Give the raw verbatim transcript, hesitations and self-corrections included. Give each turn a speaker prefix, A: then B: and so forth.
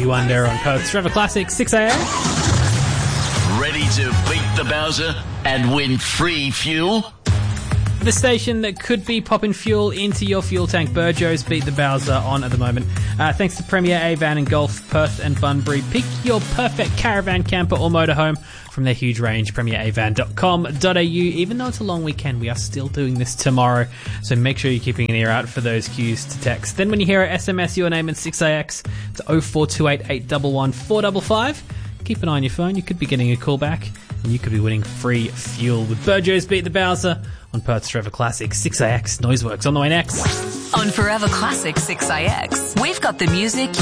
A: Stevie Wonder on Perth's Forever Classic, six a.m.
B: Ready to beat the Bowser and win free fuel?
A: The station that could be popping fuel into your fuel tank. Burjo's Beat the Bowser on at the moment. Uh, thanks to Premier Avan and Golf, Perth and Bunbury. Pick your perfect caravan, camper or motorhome from their huge range, premier avan dot com dot a u. Even though it's a long weekend, we are still doing this tomorrow, so make sure you're keeping an ear out for those cues to text. Then when you hear it, S M S your name and six A X to oh four two eight, eight one one, four five five. Keep an eye on your phone, you could be getting a call back, and you could be winning free fuel with Burjo's Beat the Bowser on Perth's Forever Classic, six A X Noiseworks on the way next.
C: On Forever Classic six A X, we've got the music